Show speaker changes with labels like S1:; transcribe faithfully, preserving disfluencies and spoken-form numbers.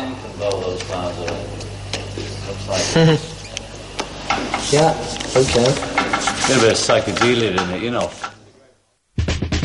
S1: you can blow those clouds away. Looks like
S2: Yeah, okay.
S1: a bit of psychedelia in it, you know.